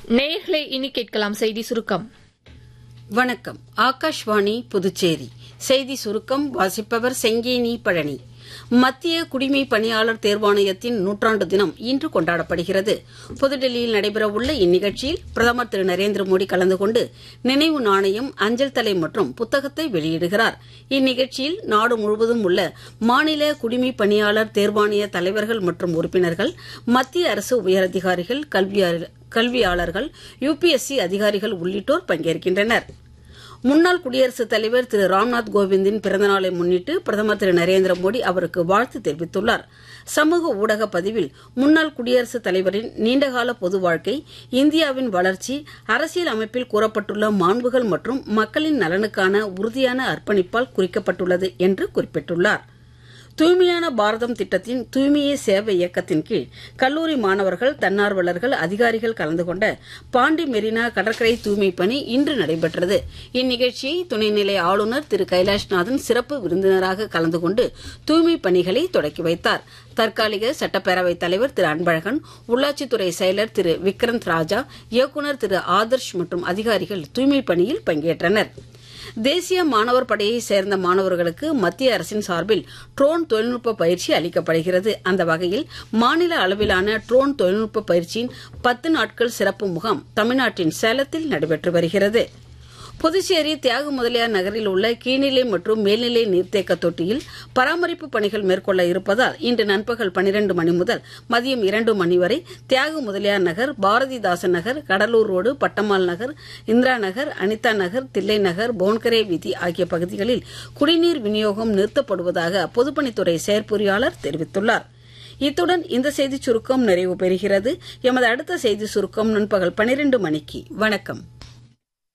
நேயர்களே, இனி கேட்கலாம் செய்தி சுருக்கம். வணக்கம். ஆகாஷ்வாணி புதுச்சேரி செய்தி சுருக்கம் வாசிப்பவர் செங்கேனி பழனி. மத்திய குடிமை பணியாளர் தேர்வாணையத்தின் 100ஆண்டு தினம் இன்று கொண்டாடப்படுகிறது. புதுடெல்லியில் நடைபெறவுள்ள இந்நிகழ்ச்சியில் பிரதமர் திரு நரேந்திர மோடி கலந்து கொண்டு நினைவு நாணயம், அஞ்சல் தலை மற்றும் புத்தகத்தை வெளியிடுகிறார். இந்நிகழ்ச்சியில் நாடு முழுவதும் உள்ள மாநில குடிமை பணியாளர் தேர்வாணைய தலைவர்கள் மற்றும் உறுப்பினர்கள், மத்திய அரசு உயரதிகாரிகள், கல்வியாளர்கள், UPSC அதிகாரிகள் உள்ளிட்டோர் பங்கேற்கின்றனர். முன்னாள் குடியரசுத் தலைவர் திரு ராம்நாத் கோவிந்தின் பிறந்தநாளை முன்னிட்டு பிரதமர் திரு நரேந்திர மோடி அவருக்கு வாழ்த்து தெரிவித்துள்ளார். சமூக ஊடக பதிவில் முன்னாள் குடியரசுத் தலைவரின் நீண்டகால பொது வாழ்க்கை, இந்தியாவின் வளர்ச்சி, அரசியல் அமைப்பில் கூறப்பட்டுள்ள மாண்புகள் மற்றும் மக்களின் நலனுக்கான உறுதியான அர்ப்பணிப்பால் குறிக்கப்பட்டுள்ளது என்று குறிப்பிட்டுள்ளார். தூய்மையான பாரதம் திட்டத்தின் தூய்மையே சேவை இயக்கத்தின் கீழ் கல்லூரி மாணவர்கள், தன்னார்வலர்கள், அதிகாரிகள் கலந்து கொண்ட பாண்டி மெரினா கடற்கரை தூய்மை பணி இன்று நடைபெற்றது. இந்நிகழ்ச்சியை துணைநிலை ஆளுநர் திரு கைலாஷ்நாதன் சிறப்பு விருந்தினராக கலந்து கொண்டு தூய்மை பணிகளை தொடக்கி வைத்தார். தற்காலிக சட்டப்பேரவைத் தலைவர் திரு அன்பழகன், உள்ளாட்சித்துறை செயலர் திரு விக்ரந்த் ராஜா, இயக்குநர் திரு ஆதர்ஷ் மற்றும் அதிகாரிகள் தூய்மை பணியில் பங்கேற்றனர். தேசிய மாணவர் படையை சேர்ந்த மாணவர்களுக்கு மத்திய அரசின் சார்பில் ட்ரோன் தொழில்நுட்ப பயிற்சி அளிக்கப்படுகிறது. அந்த வகையில் மாநில அளவிலான ட்ரோன் தொழில்நுட்ப பயிற்சியின் 10 நாட்கள் சிறப்பு முகாம் தமிழ்நாட்டின் சேலத்தில் நடைபெற்று வருகிறது. புதுச்சேரி தியாக முதலியார் நகரில் உள்ள கீழ்நிலை மற்றும் மேல்நிலை நீர்த்தேக்க தொட்டியில் பராமரிப்பு பணிகள் மேற்கொள்ள இருப்பதால் இன்று நண்பகல் 12 மணி முதல் மதியம் 2 மணி வரை தியாக முதலியார் நகர், பாரதிதாசன் நகர், கடலூர் ரோடு, பட்டம்மாள் நகர், இந்திரா நகர், அனிதா நகர், தில்லை நகர், போன்கரே வீதி ஆகிய பகுதிகளில் குடிநீர் விநியோகம் நிறுத்தப்படுவதாக பொதுப்பணித்துறை செயற்பொறியாளர் தெரிவித்துள்ளார். இத்துடன் இந்த செய்திச் சுருக்கம் நிறைவு பெறுகிறது. எமது அடுத்த செய்தி சுருக்கம் நண்பகல் 12 மணிக்கு. வணக்கம்.